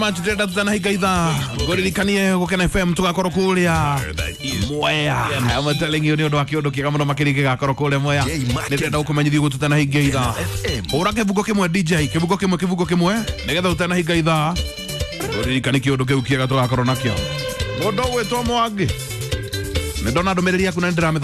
Manchester tutana higaitha goririkanie gukena FM tugakorwo kuria Mwea. I'm telling you ni undu wa kiundu kiega muno makirike gakorwo kuria Mwea. Ni ndenda gukumenyithia gututana higaitha. Ura kivugo kimwe DJ, kivugo kimwe nigetha tutana higaitha. Goririkanie kiundu kiu kiega tugakorwo nakio. Mundu wetwo Mwangi. Ni ndona ndumiriri yaku na ndira